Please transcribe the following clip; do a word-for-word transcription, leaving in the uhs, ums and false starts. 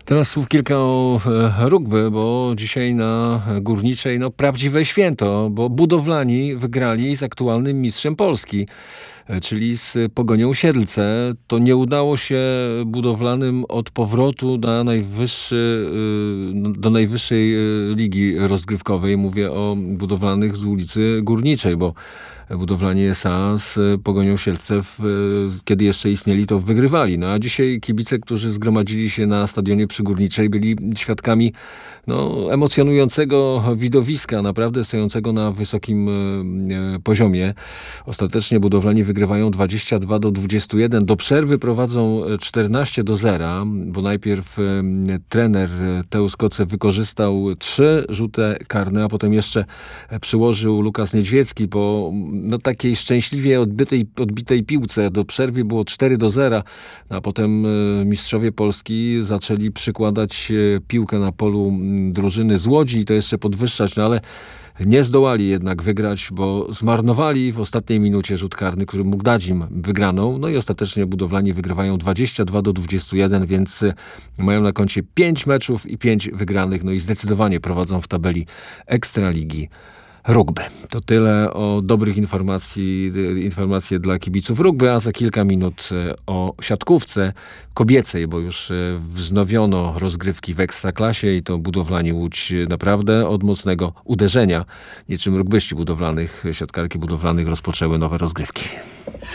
Teraz słów kilka o e, rugby, bo dzisiaj na Górniczej no, prawdziwe święto, bo budowlani wygrali z aktualnym mistrzem Polski, e, czyli z Pogonią Siedlce. To nie udało się budowlanym od powrotu na najwyższy, y, do najwyższej y, ligi rozgrywkowej. Mówię o budowlanych z ulicy Górniczej, bo budowlanie S A z Pogonią Siedlce, w, kiedy jeszcze istnieli, to wygrywali. No a dzisiaj kibice, którzy zgromadzili się na stadionie przy Górniczej, byli świadkami no, emocjonującego widowiska, naprawdę stojącego na wysokim e, poziomie. Ostatecznie budowlani wygrywają dwadzieścia dwa do dwudziestu jeden. Do przerwy prowadzą czternaście do zera, bo najpierw e, trener Teusz Koce wykorzystał trzy rzuty karne, a potem jeszcze przyłożył Lukas Niedźwiecki po no, takiej szczęśliwie odbitej, odbitej piłce. Do przerwy było cztery do zera, a potem e, mistrzowie Polski zaczęli przykładać e, piłkę na polu drużyny z Łodzi i to jeszcze podwyższać, no ale nie zdołali jednak wygrać, bo zmarnowali w ostatniej minucie rzut karny, który mógł dać im wygraną. No i ostatecznie budowlani wygrywają dwadzieścia dwa do dwudziestu jeden, więc mają na koncie pięć meczów i pięć wygranych. No i zdecydowanie prowadzą w tabeli Ekstraligi Rugby. To tyle o dobrych informacji, informacje dla kibiców rugby, a za kilka minut o siatkówce kobiecej, bo już wznowiono rozgrywki w Ekstraklasie i to budowlani Łódź naprawdę od mocnego uderzenia, niczym rugbyści budowlanych, siatkarki budowlanych rozpoczęły nowe rozgrywki.